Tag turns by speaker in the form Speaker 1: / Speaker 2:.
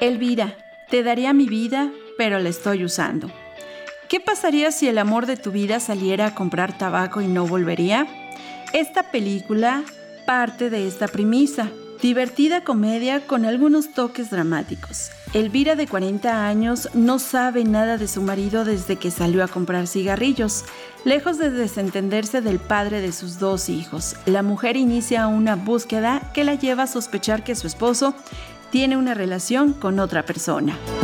Speaker 1: Elvira, te daría mi vida, pero la estoy usando. ¿Qué pasaría si el amor de tu vida saliera a comprar tabaco y no volvería? Esta película parte de esta premisa. Divertida comedia con algunos toques dramáticos. Elvira, de 40 años, no sabe nada de su marido desde que salió a comprar cigarrillos. Lejos de desentenderse del padre de sus 2 hijos, la mujer inicia una búsqueda que la lleva a sospechar que su esposo tiene una relación con otra persona.